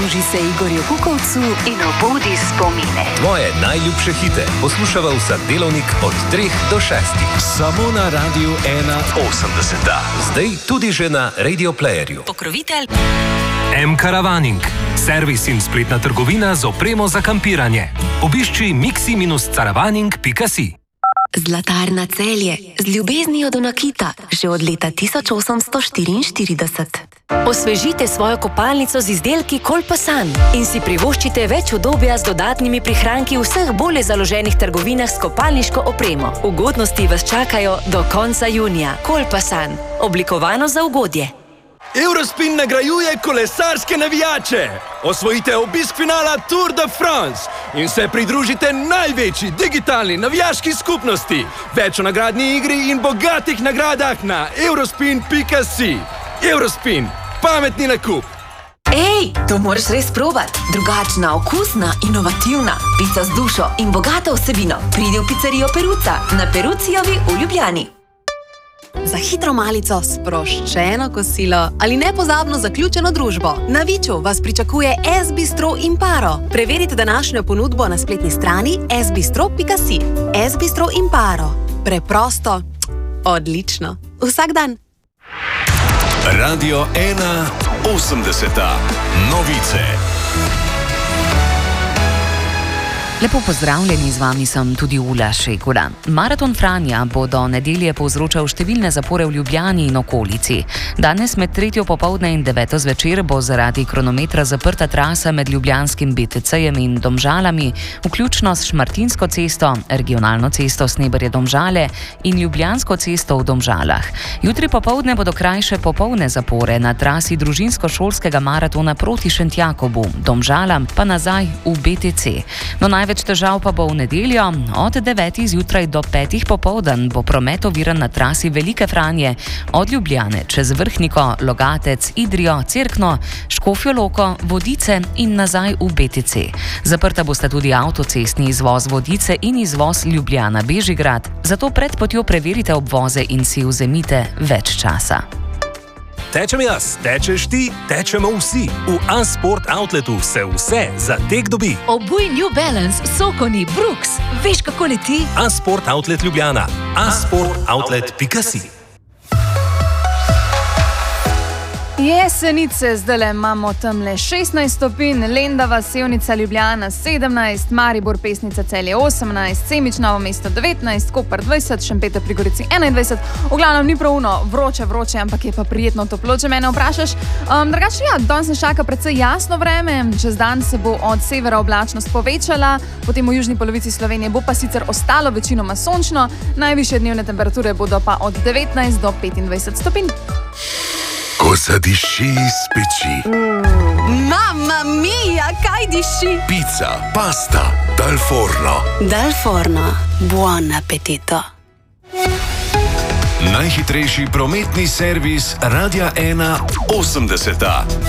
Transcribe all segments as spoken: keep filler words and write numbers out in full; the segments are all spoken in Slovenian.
Pridruži se Igorju Kukovcu in obudi spomine. Tvoje najljubše hite poslušaval sem Delovnik od treh do šestih. Samo na Radiu ena osemdeset. Zdaj tudi že na Radio Playerju. Pokrovitelj M-Caravaning. Servis in spletna trgovina z opremo za kampiranje. Obišči mixi caravaning pika si. Zlatarna Celje z ljubeznijo do nakita že od leta tisoč osemsto štiriinštirideset. Osvežite svojo kopalnico z izdelki Kolpasan in si privoščite več udobja z dodatnimi prihranki v vseh bolje založenih trgovinah s kopalniško opremo. Ugodnosti vas čakajo do konca junija. Kolpasan. Oblikovano za ugodje. Eurospin nagrajuje kolesarske navijače. Osvojite obisk finala Tour de France in se pridružite največji digitalni navijaški skupnosti. Več o nagradni igri in bogatih nagradah na eurospin pika si. Eurospin. Pametni nakup. Ej, to moraš res probat. Drugačna, okusna, inovativna. Pica z dušo in bogato vsebino. Pridi v pizzerijo Peruca na Perucijovi v Ljubljani. Za hitro malico, sproščeno kosilo ali nepozabno zaključeno družbo. Na Viču vas pričakuje S-Bistro Imparo. Preverite današnjo ponudbo na spletni strani s bistro pika si. S-Bistro Imparo. Preprosto, odlično. Vsak dan. Radio ena osemdeset. Novice. Lepo pozdravljeni, z vami sem tudi Ula Šegula. Maraton Franja bo do nedelje povzročal številne zapore v Ljubljani in okolici. Danes med tretjo popoldne in deveto zvečer bo zaradi kronometra zaprta trasa med ljubljanskim be te cejem in Domžalami, vključno s Šmartinsko cesto, regionalno cesto Sneberje-Domžale in Ljubljansko cesto v Domžalah. Jutri popoldne bodo krajše popolne zapore na trasi družinsko-šolskega maratona proti Šentjakobu, Domžalam pa nazaj v be te ce. No, največ težav pa bo v nedeljo. Od devetih zjutraj do petih popoldan bo promet oviran na trasi Velike Franje od Ljubljane čez Vrhniko, Logatec, Idrijo, Cerkno, Škofjo Loko, Vodice in nazaj v be te ce. Zaprta bosta tudi avtocestni izvoz Vodice in izvoz Ljubljana-Bežigrad, zato pred potjo preverite obvoze in si vzemite več časa. Tečem jaz, tečeš ti, tečemo vsi. V A-Sport Outletu se vse za tek dobi. Obuj New Balance, Sokoni, Brooks. Veš, kako leti? A-Sport Outlet Ljubljana. a sport outlet pika si. Jesenice, zdajle imamo tamle šestnajst stopinj, Lendava, Sevnica, Ljubljana sedemnajst, Maribor, Pesnica, Celje osemnajst, Semič, Novo mesto devetnajst, Koper dvajset, Šempeter pri Gorici enaindvajset. V glavnem ni prav uno, vroče, vroče, ampak je pa prijetno toplo, če mene vprašaš. Um, drugače, ja, danes nas čaka precej jasno vreme, čez dan se bo od severa oblačnost povečala, potem v južni polovici Slovenije bo pa sicer ostalo večinoma sončno, najvišje dnevne temperature bodo pa od devetnajst do petindvajset stopinj. Ko zadiši iz peči. Mm, mamma mia, kaj diši? Pizza, pasta, dal forno. Dal forno, buon appetito. Najhitrejši prometni servis Radia ena osemdeset.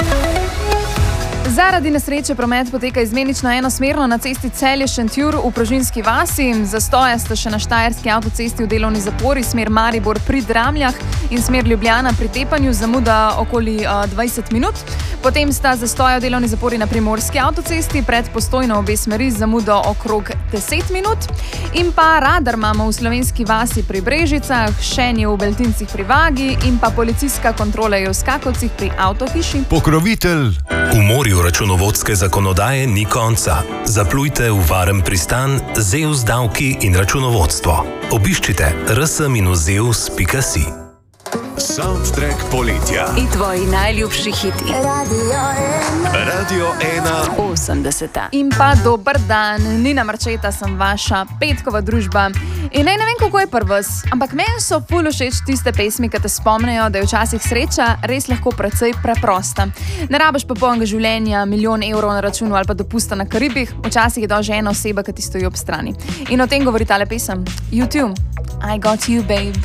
Zaradi nesreče promet poteka izmenično enosmerno na cesti Celje-Šentjur v Prožinski vasi. Zastoja sta še na Štajerski avtocesti v delovni zapori, smer Maribor pri Dramljah in smer Ljubljana pri Tepanju, zamuda okoli uh, dvajset minut. Potem sta zastoja v delovni zapori na Primorski avtocesti, pred Postojno obe smeri, zamudo okrog deset minut. In pa radar imamo v Slovenski vasi pri Brežicah, šenje v Beltincih pri Vagi in pa policijska kontrola je v Skakovcih pri Avtohiši. Pokrovitelj. V morju računovodske zakonodaje ni konca. Zaplujte v varen pristan Zeus davki in računovodstvo. Obiščite r s minus zeus pika si. Soundtrack poletja. In tvoji najljubši hiti. Radio ena osemdeset. In pa dober dan, Nina Marčeta sem vaša petkova družba. In naj ne vem, kako je pri vas, ampak meni so ful všeč tiste pesmi, ki te spomnejo, da je včasih sreča res lahko precej preprosta. Ne rabiš pa polnega življenja, milijon evrov na računu ali pa dopusta na Karibih, včasih je dož ena oseba, ki ti stoji ob strani. In o tem govori tale pesem. YouTube, I got you, babe.